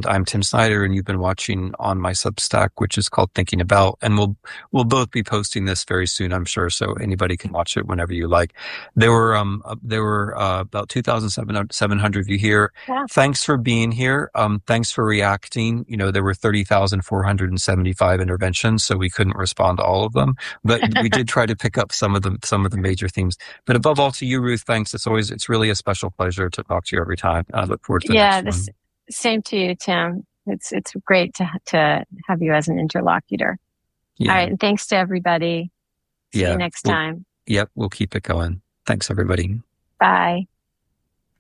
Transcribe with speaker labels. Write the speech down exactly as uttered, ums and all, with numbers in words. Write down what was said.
Speaker 1: And I'm Tim Snyder, and you've been watching on my Substack, which is called Thinking About. And we'll we'll both be posting this very soon, I'm sure, so anybody can watch it whenever you like. There were um uh, there were uh, about two thousand seven hundred of you here.
Speaker 2: Yeah.
Speaker 1: Thanks for being here. Um, thanks for reacting. You know, there were thirty thousand four hundred seventy-five interventions, so we couldn't respond to all of them, but we did try to pick up some of the some of the major themes. But above all, to you, Ruth, thanks. It's always it's really a special pleasure to talk to you every time. I look forward to the
Speaker 2: yeah,
Speaker 1: next
Speaker 2: this,
Speaker 1: one.
Speaker 2: Same to you, Tim. It's it's great to to have you as an interlocutor.
Speaker 1: Yeah.
Speaker 2: All right, and thanks to everybody. See
Speaker 1: yeah.
Speaker 2: you next
Speaker 1: we'll,
Speaker 2: time.
Speaker 1: Yep, we'll keep it going. Thanks, everybody.
Speaker 2: Bye.